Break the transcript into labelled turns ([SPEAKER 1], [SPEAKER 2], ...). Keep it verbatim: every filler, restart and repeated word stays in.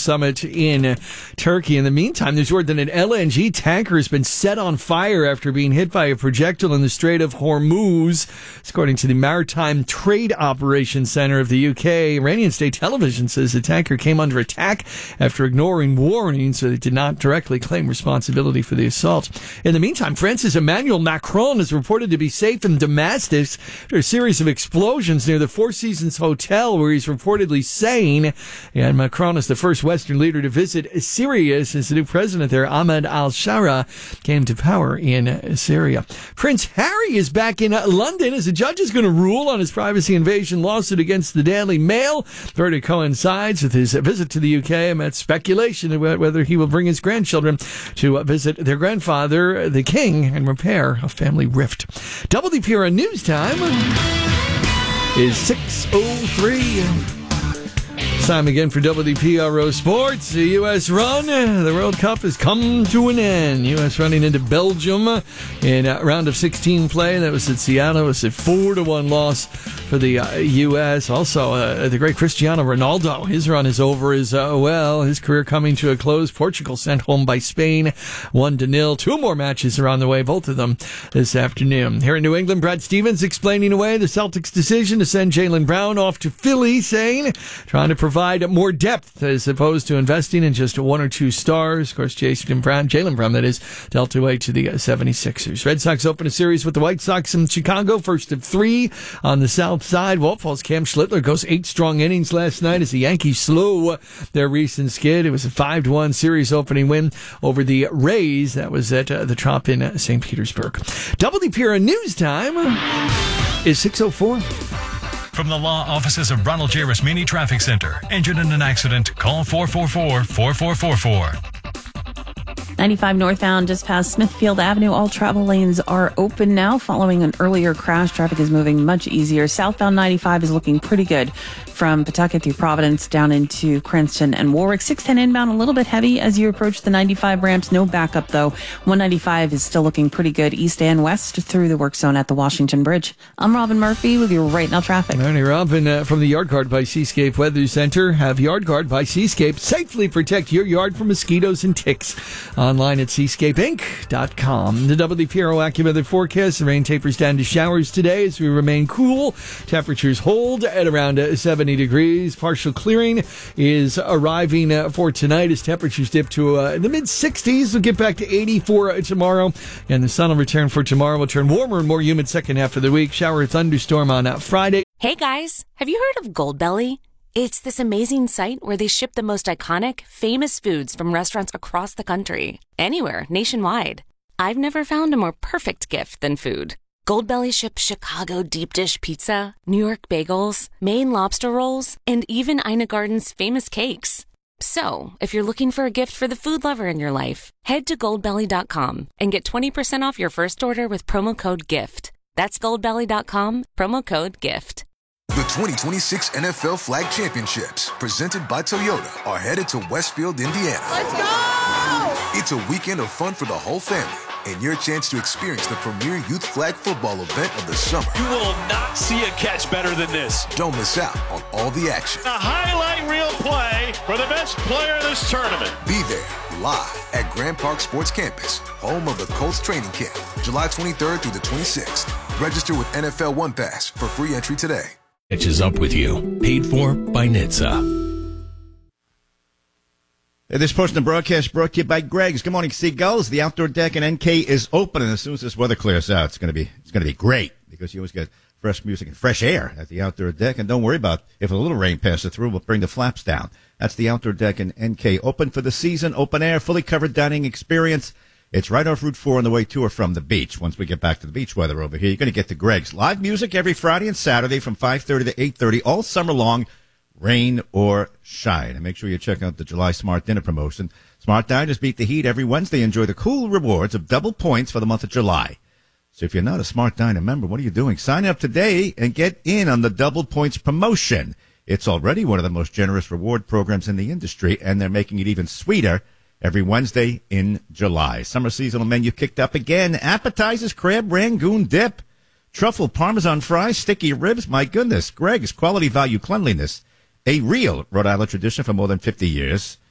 [SPEAKER 1] summit in Turkey. In the meantime, there's word that an L N G tanker has been set on fire after being hit by a projectile in the Strait of Hormuz. According to the Maritime Trade Operations Center of the U K, Iranian state television says the tanker came under attack after ignoring warnings, so they did not directly claim responsibility for the assault. In the meantime, France's Emmanuel Macron is reported to be safe in Damascus after a series of explosions near the Four Seasons Hotel, where he's reportedly sane. And Macron is the first Western leader to visit Syria since the new president there, Ahmed al-Shara, came to power in Syria. Prince Harry is back in London as a judge is going to rule on his privacy invasion lawsuit against the Daily Mail. Verdict coincides with his visit to the U K amid speculation about whether he will bring his grandchildren to visit their grandfather, the king, and repair a family rift. W D P R News Time is six oh three. Time again for W D P R O Sports. The U S run, the World Cup has come to an end. U S running into Belgium in a round of sixteen play. That was at Seattle. It was a four to one loss for the uh, U S. Also, uh, the great Cristiano Ronaldo. His run is over as uh, well. His career coming to a close. Portugal sent home by Spain, one to nil. Two more matches are on the way, both of them this afternoon. Here in New England, Brad Stevens explaining away the Celtics' decision to send Jaylen Brown off to Philly, saying, trying to provide more depth as opposed to investing in just one or two stars. Of course, Jason Brown, Jaylen Brown, that is, dealt away to the seventy-sixers. Red Sox open a series with the White Sox in Chicago, first of three on the south side. Walt Falls Cam Schlittler goes eight strong innings last night as the Yankees slow their recent skid. It was a five to one series opening win over the Rays. That was at uh, the Trop in Saint Petersburg. W D P R News Time is six oh four.
[SPEAKER 2] From the law offices of Ronald J. Rasmini Traffic Center. Injured in an accident? Call four four four, four four four four.
[SPEAKER 3] ninety-five northbound just past Smithfield Avenue. All travel lanes are open now following an earlier crash. Traffic is moving much easier. Southbound ninety-five is looking pretty good from Pawtucket through Providence down into Cranston and Warwick. six ten inbound a little bit heavy as you approach the ninety-five ramps. No backup though. one ninety-five is still looking pretty good east and west through the work zone at the Washington Bridge. I'm Robin Murphy with your Right Now traffic.
[SPEAKER 1] Morning, Robin, uh, from the Yard Guard by Seascape Weather Center. Have Yard Guard by Seascape safely protect your yard from mosquitoes and ticks. Online at seascape inc dot com. The W D P R O AccuWeather forecast. The rain tapers down to showers today as we remain cool. Temperatures hold at around uh, seventy degrees. Partial clearing is arriving uh, for tonight as temperatures dip to uh, the mid sixties. We'll get back to eighty for uh, tomorrow. And the sun will return for tomorrow. Will turn warmer and more humid second half of the week. Shower thunderstorm on uh, Friday.
[SPEAKER 4] Hey guys, have you heard of Goldbelly? It's this amazing site where they ship the most iconic, famous foods from restaurants across the country. Anywhere, nationwide. I've never found a more perfect gift than food. Goldbelly ships Chicago deep dish pizza, New York bagels, Maine lobster rolls, and even Ina Garden's famous cakes. So, if you're looking for a gift for the food lover in your life, head to goldbelly dot com and get twenty percent off your first order with promo code GIFT. That's goldbelly dot com, promo code GIFT.
[SPEAKER 5] The twenty twenty-six N F L Flag Championships, presented by Toyota, are headed to Westfield, Indiana.
[SPEAKER 6] Let's go!
[SPEAKER 5] It's a weekend of fun for the whole family, and your chance to experience the premier youth flag football event of the summer.
[SPEAKER 7] You will not see a catch better than this.
[SPEAKER 5] Don't miss out on all the action.
[SPEAKER 7] A highlight reel play for the best player in this tournament.
[SPEAKER 5] Be there, live at Grand Park Sports Campus, home of the Colts training camp, July twenty-third through the twenty-sixth. Register with N F L One Pass for free entry today.
[SPEAKER 8] Catches up with you. Paid for by N H T S A.
[SPEAKER 9] This portion of the broadcast brought to you by Greg's. Good morning, Seagulls. The outdoor deck in N K is open, and as soon as this weather clears out, it's going to be it's going to be great because you always get fresh music and fresh air at the outdoor deck. And don't worry about if a little rain passes through, we'll bring the flaps down. That's the outdoor deck in N K, open for the season, open air, fully covered dining experience. It's right off Route four on the way to or from the beach. Once we get back to the beach weather over here, you're going to get to Greg's. Live music every Friday and Saturday from five thirty to eight thirty, all summer long, rain or shine. And make sure you check out the July Smart Dinner promotion. Smart Diners beat the heat every Wednesday. Enjoy the cool rewards of double points for the month of July. So if you're not a Smart Diner member, what are you doing? Sign up today and get in on the double points promotion. It's already one of the most generous reward programs in the industry, and they're making it even sweeter every Wednesday in July. Summer seasonal menu kicked up again. Appetizers, crab rangoon dip, truffle parmesan fries, sticky ribs. My goodness. Greg's, quality, value, cleanliness. A real Rhode Island tradition for more than fifty years.